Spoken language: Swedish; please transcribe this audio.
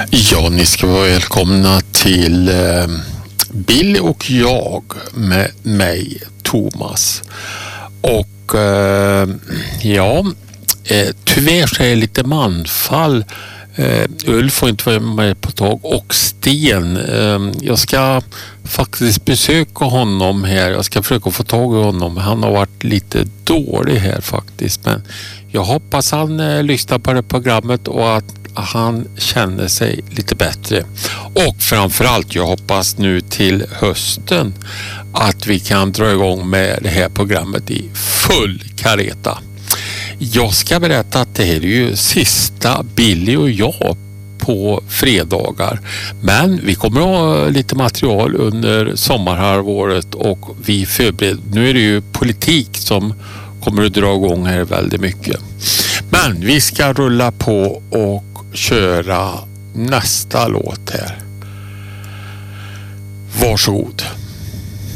Ja, ni ska vara välkomna till Billy och jag med mig, Thomas. Och tyvärr så är det lite manfall. Ulf får inte vara med på tag och Sten. Jag ska faktiskt besöka honom här. Jag ska försöka få tag i honom. Han har varit lite dålig här faktiskt. Men jag hoppas han lyssnar på det programmet och att han känner sig lite bättre. Och framförallt jag hoppas nu till hösten att vi kan dra igång med det här programmet i full kareta. Jag ska berätta att det här är ju sista Billy och jag på fredagar. Men vi kommer att ha lite material under sommarhalvåret och vi förbereder. Nu är det ju politik som kommer att dra igång här väldigt mycket. Men vi ska rulla på och köra nästa låt här. Varsågod.